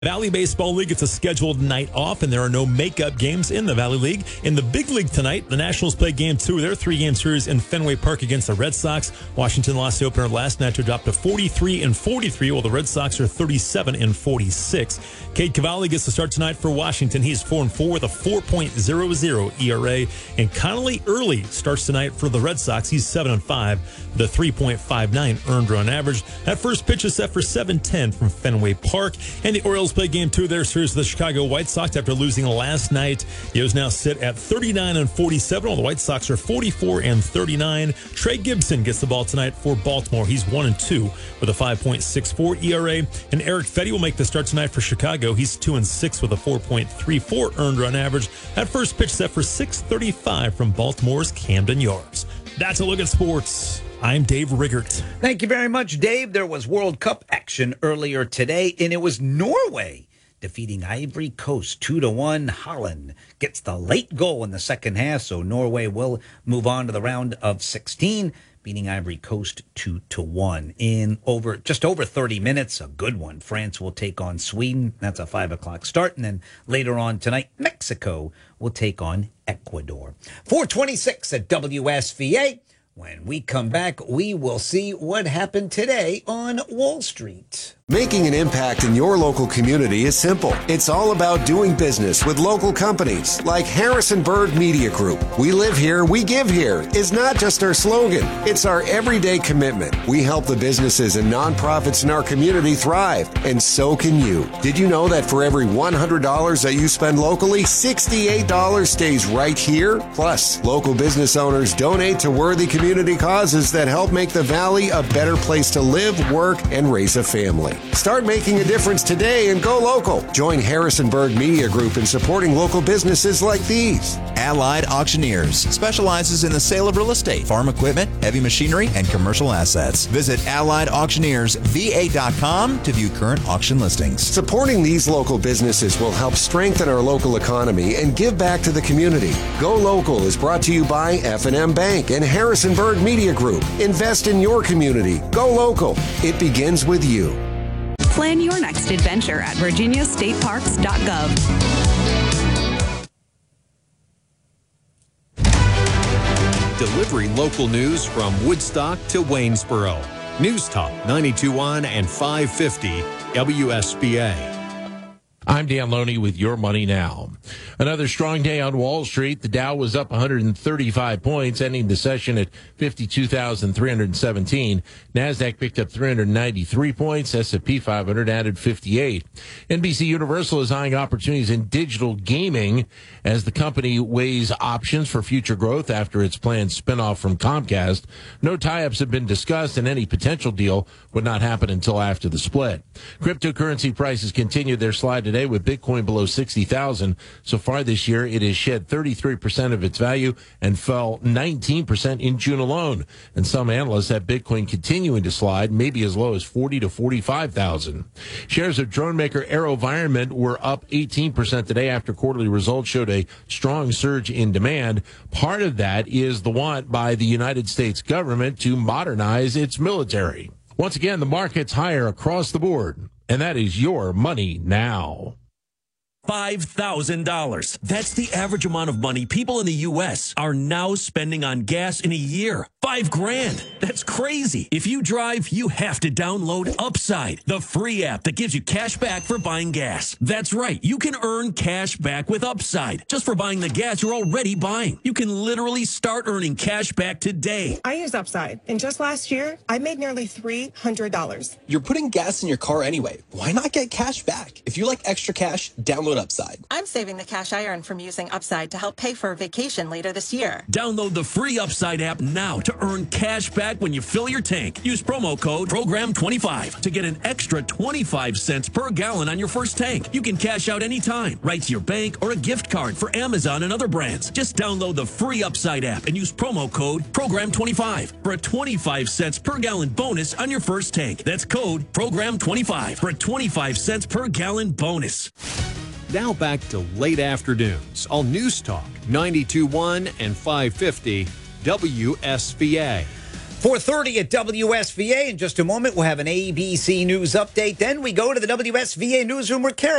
Valley Baseball League, it's a scheduled night off, and there are no makeup games in the Valley League. In the Big League tonight, the Nationals play Game 2 of their three-game series in Fenway Park against the Red Sox. Washington lost the opener last night to drop to 43-43, while the Red Sox are 37-46. Cade Cavalli gets the start tonight for Washington. He's 4-4 with a 4.00 ERA. And Connolly Early starts tonight for the Red Sox. He's 7-5 with a 3.59 earned run average. That first pitch is set for 7:10 from Fenway Park. And the Orioles play Game 2 of their series with the Chicago White Sox after losing last night. The O's now sit at 39-47, while the White Sox are 44-39. Trey Gibson gets the ball tonight for Baltimore. He's 1-2 with a 5.64 ERA. And Eric Fedde will make the start tonight for Chicago. He's 2-6 with a 4.34 earned run average. That first pitch set for 6:35 from Baltimore's Camden Yards. That's a look at sports. I'm Dave Riggert. Thank you very much, Dave. There was World Cup action earlier today, and it was Norway defeating Ivory Coast 2-1. Holland gets the late goal in the second half, so Norway will move on to the round of 16, beating Ivory Coast 2-1 in just over 30 minutes. A good one. France will take on Sweden. That's a 5 o'clock start. And then later on tonight, Mexico will take on Ecuador. 4:26 at WSVA. When we come back, we will see what happened today on Wall Street. Making an impact in your local community is simple. It's all about doing business with local companies like Harrisonburg Media Group. We live here, we give here is not just our slogan. It's our everyday commitment. We help the businesses and nonprofits in our community thrive, and so can you. Did you know that for every $100 that you spend locally, $68 stays right here? Plus, local business owners donate to worthy community causes that help make the Valley a better place to live, work, and raise a family. Start making a difference today and go local. Join Harrisonburg Media Group in supporting local businesses like these. Allied Auctioneers specializes in the sale of real estate, farm equipment, heavy machinery, and commercial assets. Visit AlliedAuctioneersVA.com to view current auction listings. Supporting these local businesses will help strengthen our local economy and give back to the community. Go Local is brought to you by F&M Bank and Harrisonburg Media Group. Invest in your community. Go local. It begins with you. Plan your next adventure at virginiastateparks.gov. Delivering local news from Woodstock to Waynesboro. News Talk 92.1 and 550 WSBA. I'm Dan Loney with Your Money Now. Another strong day on Wall Street. The Dow was up 135 points, ending the session at 52,317. NASDAQ picked up 393 points. S&P 500 added 58. NBC Universal is eyeing opportunities in digital gaming as the company weighs options for future growth after its planned spinoff from Comcast. No tie-ups have been discussed, and any potential deal would not happen until after the split. Cryptocurrency prices continued their slide today with Bitcoin below 60,000. So far this year, it has shed 33% of its value and fell 19% in June alone. And some analysts have Bitcoin continuing to slide, maybe as low as 40 to 45,000. Shares of drone maker AeroVironment were up 18% today after quarterly results showed a strong surge in demand. Part of that is the want by the United States government to modernize its military. Once again, the market's higher across the board. And that is Your Money Now. $5,000. That's the average amount of money people in the U.S. are now spending on gas in a year. $5,000. That's crazy. If you drive, you have to download Upside, the free app that gives you cash back for buying gas. That's right. You can earn cash back with Upside just for buying the gas you're already buying. You can literally start earning cash back today. I use Upside, and just last year, I made nearly $300. You're putting gas in your car anyway. Why not get cash back? If you like extra cash, download Upside. I'm saving the cash I earn from using Upside to help pay for a vacation later this year. Download the free Upside app now to earn cash back when you fill your tank. Use promo code PROGRAM25 to get an extra 25 cents per gallon on your first tank. You can cash out anytime, right to your bank or a gift card for Amazon and other brands. Just download the free Upside app and use promo code PROGRAM25 for a 25 cents per gallon bonus on your first tank. That's code PROGRAM25 for a 25 cents per gallon bonus. Now back to late afternoons on News Talk 92.1 and 550 WSVA. 4:30 at WSVA. In just a moment, we'll have an ABC News update. Then we go to the WSVA newsroom where Carol